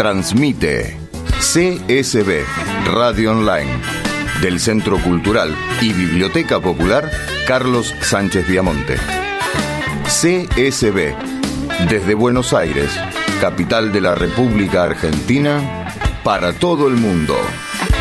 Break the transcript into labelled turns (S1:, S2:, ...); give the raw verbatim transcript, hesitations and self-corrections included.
S1: Transmite C S B Radio Online del Centro Cultural y Biblioteca Popular Carlos Sánchez Viamonte. C S B desde Buenos Aires, capital de la República Argentina, para todo el mundo.